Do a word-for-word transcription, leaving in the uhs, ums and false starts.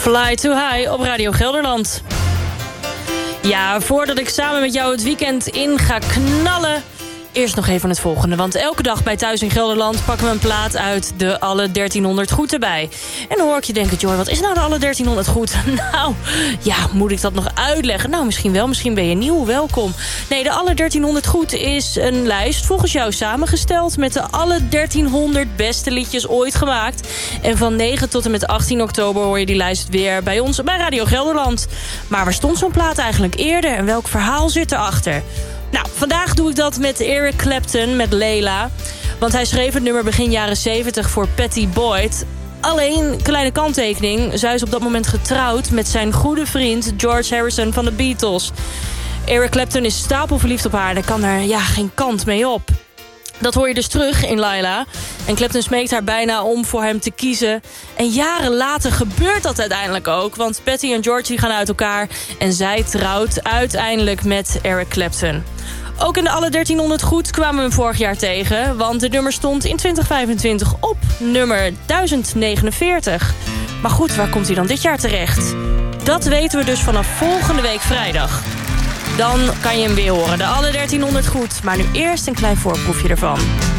Fly Too High op Radio Gelderland. Ja, voordat ik samen met jou het weekend in ga knallen, eerst nog even het volgende. Want elke dag bij Thuis in Gelderland pakken we een plaat uit de alle dertienhonderd goed erbij. En dan hoor ik je denken, Joy, wat is nou de alle dertienhonderd goed? Nou, ja, moet ik dat nog uitleggen? Nou, misschien wel, misschien ben je nieuw, welkom. Nee, de alle dertienhonderd goed is een lijst volgens jou samengesteld met de alle dertienhonderd beste liedjes ooit gemaakt. En van negen tot en met achttien oktober hoor je die lijst weer bij ons bij Radio Gelderland. Maar waar stond zo'n plaat eigenlijk eerder en welk verhaal zit erachter? Nou, vandaag doe ik dat met Eric Clapton, met Layla. Want hij schreef het nummer begin jaren zeventig voor Pattie Boyd. Alleen, kleine kanttekening, zij is op dat moment getrouwd met zijn goede vriend George Harrison van de Beatles. Eric Clapton is stapelverliefd op haar, daar kan er ja, geen kant mee op. Dat hoor je dus terug in Layla. En Clapton smeekt haar bijna om voor hem te kiezen. En jaren later gebeurt dat uiteindelijk ook. Want Patty en Georgie gaan uit elkaar. En zij trouwt uiteindelijk met Eric Clapton. Ook in de alle dertienhonderd goed kwamen we hem vorig jaar tegen. Want het nummer stond in twintig vijfentwintig op nummer duizend negenenveertig. Maar goed, waar komt hij dan dit jaar terecht? Dat weten we dus vanaf volgende week vrijdag. Dan kan je hem weer horen. De alle dertienhonderd goed. Maar nu eerst een klein voorproefje ervan.